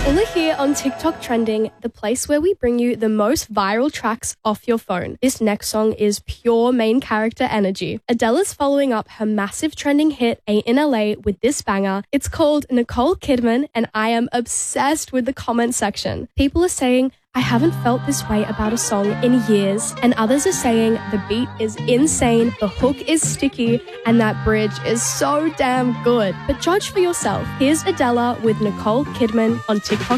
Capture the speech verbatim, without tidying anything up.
Fuller here on TikTok Trending, the place where we bring you the most viral tracks off your phone. This next song is pure main character energy. Adele's following up her massive trending hit Ain't in L A with this banger. It's called Nicole Kidman, and I am obsessed with the comment section. People are saying, I haven't felt this way about a song in years. And others are saying the beat is insane, the hook is sticky, and that bridge is so damn good. But judge for yourself. Here's Adele with Nicole Kidman on TikTok